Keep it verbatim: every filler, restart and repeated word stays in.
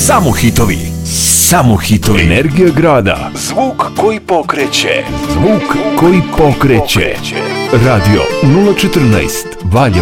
Samo hitovi. Samo hitovi. Energija grada. Zvuk koji pokreće. Zvuk koji pokreće. Radio nula četrnaest Valjevo.